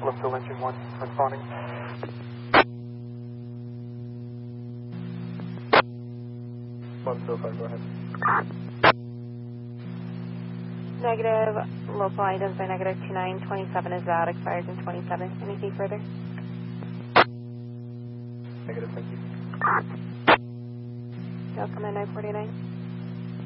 Bloomfield Engine 1, responding. Bloomfield 5, go ahead. Negative, local items by negative 2927 is out, expires in 27. Anything further? Negative, thank you. You'll come in 949.